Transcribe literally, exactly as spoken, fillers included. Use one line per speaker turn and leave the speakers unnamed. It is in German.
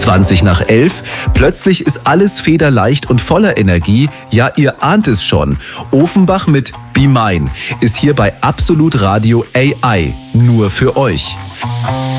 zwanzig nach elf. Plötzlich ist alles federleicht und voller Energie. Ja, ihr ahnt es schon. Ofenbach mit Be Mine ist hier bei Absolut Radio A I nur für euch.